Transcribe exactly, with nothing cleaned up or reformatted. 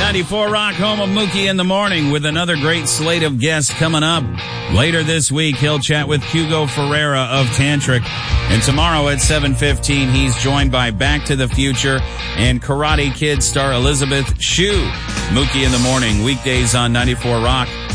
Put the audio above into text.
ninety-four Rock, home of Mookie in the Morning, with another great slate of guests coming up. Later this week, he'll chat with Hugo Ferreira of Tantric. And tomorrow at seven fifteen, he's joined by Back to the Future and Karate Kid star Elizabeth Shue. Mookie in the Morning, weekdays on ninety-four Rock.